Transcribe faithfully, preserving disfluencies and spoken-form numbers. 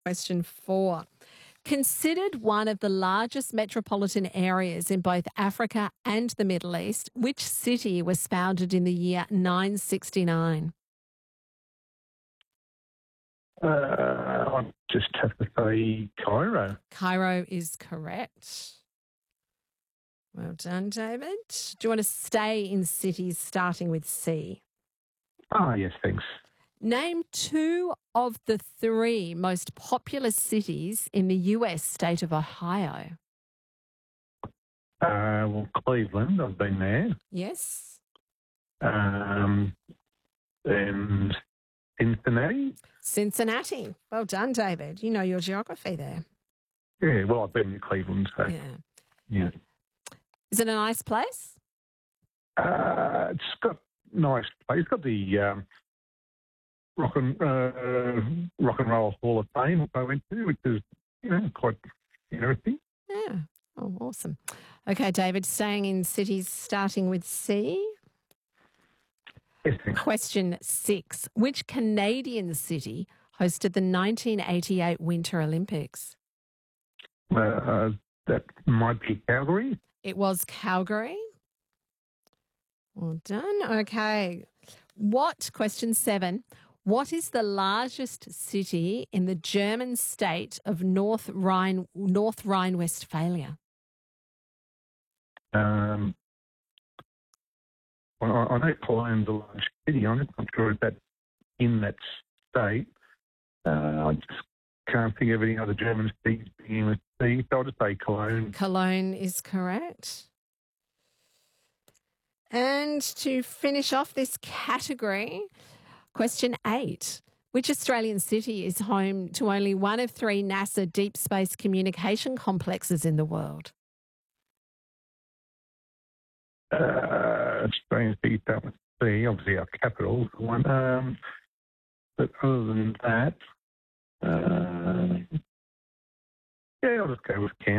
Question four. Considered one of the largest metropolitan areas in both Africa and the Middle East, which city was founded in the year nine sixty-nine? Uh, I just have to say Cairo. Cairo is correct. Well done, David. Do you want to stay in cities starting with C? Ah, yes, thanks. Name two of the three most populous cities in the U S state of Ohio. Uh, well, Cleveland, I've been there. Yes. Um, and Cincinnati. Cincinnati. Well done, David. You know your geography there. Yeah, well, I've been in Cleveland, so Yeah. yeah. Is it a nice place? Uh, it's got nice place. It's got the um, rock and uh, rock and roll Hall of Fame I went to, which is you know quite interesting. Yeah. Oh, awesome. Okay, David, staying in cities starting with C. Yes, thanks. Question six. Which Canadian city hosted the nineteen eighty-eight Winter Olympics? Uh, that might be Calgary. It was Calgary. Well done. Okay. What, question seven, what is the largest city in the German state of North Rhine, North Rhine-Westphalia? Um, well, I I know Cologne's a large city. I'm not sure if that's in that state. Uh, I just can't think of any other German cities beginning with C, so I'll just say Cologne. Cologne is correct. And to finish off this category, question eight. Which Australian city is home to only one of three NASA deep space communication complexes in the world? Uh, Australian cities start with C, obviously our capital. One, um, but other than that, uh, yeah, I'll just go with Cairns.